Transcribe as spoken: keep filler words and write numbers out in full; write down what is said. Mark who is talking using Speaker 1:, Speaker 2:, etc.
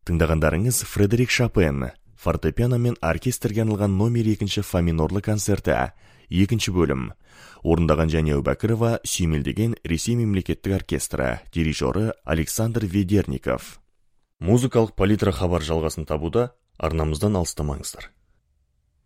Speaker 1: Тыңдағандарыңыз Фредерик Шопен, фортепиано мен оркестрге арналған номер екінші фа минорлы концерті, екінші бөлім. Орындаған Жәния Әубәкірова сүйемелдеген Ресей мемлекеттік оркестрі, дирижері Александр Ведерников. Музыкалық палитра хабар жалғасын табуда арнамыздан алыстамаңыздар.